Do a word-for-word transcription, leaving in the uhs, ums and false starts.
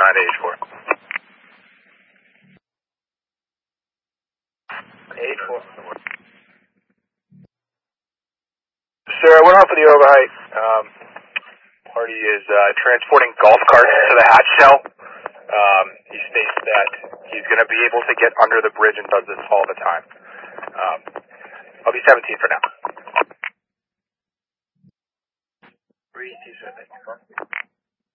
nine to H four. H four. Sir, I went off of the overheight. Um, party is uh, transporting golf carts to the hatch cell. Um, he states that he's going to be able to get under the bridge and does this all the time. Um, I'll be seventeen for now. Three, two, seven.